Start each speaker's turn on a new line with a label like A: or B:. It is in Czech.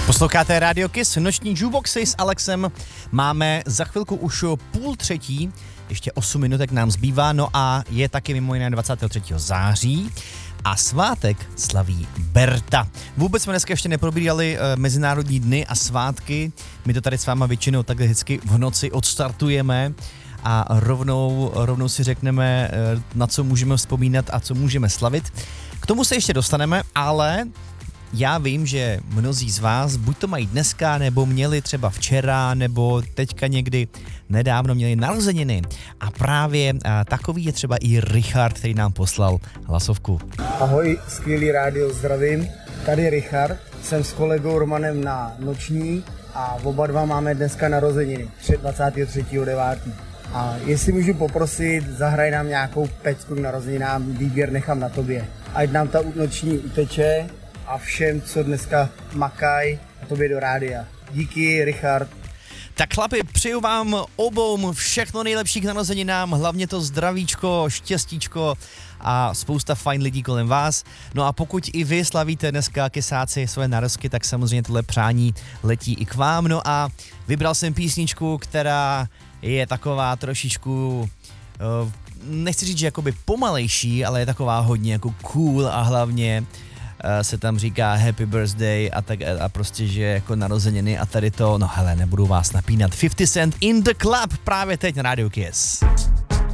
A: Posloucháte Radio Kiss, noční jukeboxy s Alexem. Máme za chvilku už 2:30, ještě 8 minutek nám zbývá, no a je taky mimo jiné 23. září a svátek slaví Berta. Vůbec jsme dneska ještě neprobírali mezinárodní dny a svátky, my to tady s váma většinou takhle vždycky v noci odstartujeme a rovnou si řekneme, na co můžeme vzpomínat a co můžeme slavit. K tomu se ještě dostaneme, ale já vím, že mnozí z vás buď to mají dneska, nebo měli třeba včera, nebo teďka někdy nedávno měli narozeniny. A právě takový je třeba i Richard, který nám poslal hlasovku.
B: Ahoj, skvělý rádio, zdravím. Tady Richard, jsem s kolegou Romanem na noční a oba dva máme dneska narozeniny, 23.9. A jestli můžu poprosit, zahraj nám nějakou pecku k narozeninám, výběr nechám na tobě. Ať nám ta noční uteče a všem, co dneska makají, a tobě do rádia. Díky, Richard.
A: Tak chlapi, přeju vám obou všechno nejlepší k narozeninám, hlavně to zdravíčko, štěstíčko a spousta fajn lidí kolem vás. No a pokud i vy slavíte dneska kesáci své narozky, tak samozřejmě tohle přání letí i k vám. No a vybral jsem písničku, která je taková trošičku, nechci říct, že jakoby pomalejší, ale je taková hodně jako cool a hlavně se tam říká happy birthday a prostě, že jako narozeniny a tady to, no hele, nebudu vás napínat. 50 Cent in the Club právě teď na Radio Kiss.